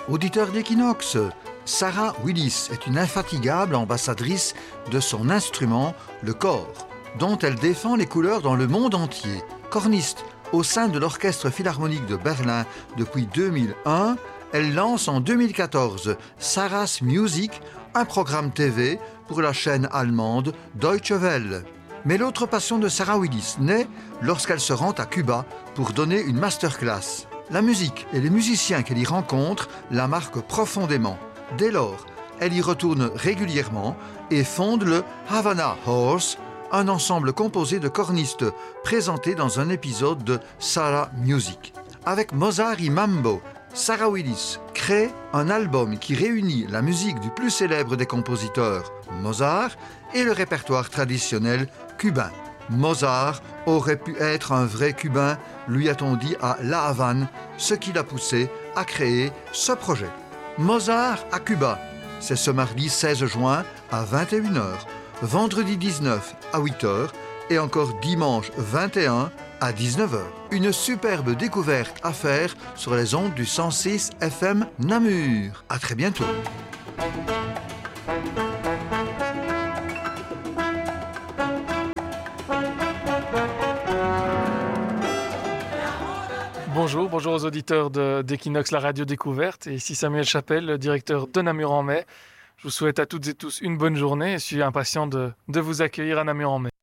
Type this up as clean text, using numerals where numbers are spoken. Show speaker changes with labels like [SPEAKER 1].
[SPEAKER 1] Auditeur d'Equinox, Sarah Willis est une infatigable ambassadrice de son instrument, le cor, dont elle défend les couleurs dans le monde entier. Corniste au sein de l'Orchestre Philharmonique de Berlin depuis 2001, elle lance en 2014 Sarah's Music, un programme TV pour la chaîne allemande Deutsche Welle. Mais l'autre passion de Sarah Willis naît lorsqu'elle se rend à Cuba pour donner une masterclass. La musique et les musiciens qu'elle y rencontre la marquent profondément. Dès lors, elle y retourne régulièrement et fonde le Havana Horse, un ensemble composé de cornistes présentés dans un épisode de Sarah Music. Avec Mozart y Mambo, Sarah Willis crée un album qui réunit la musique du plus célèbre des compositeurs, Mozart, et le répertoire traditionnel cubain. Mozart aurait pu être un vrai Cubain, lui a-t-on dit à La Havane, ce qui l'a poussé à créer ce projet. Mozart à Cuba, c'est ce mardi 16 juin à 21h, vendredi 19 à 8h et encore dimanche 21 à 19h. Une superbe découverte à faire sur les ondes du 106 FM Namur. À très bientôt.
[SPEAKER 2] Bonjour aux auditeurs d'Equinox, la radio découverte. Et ici Samuel Chapelle, le directeur de Namur en mai. Je vous souhaite à toutes et tous une bonne journée et je suis impatient de vous accueillir à Namur en mai.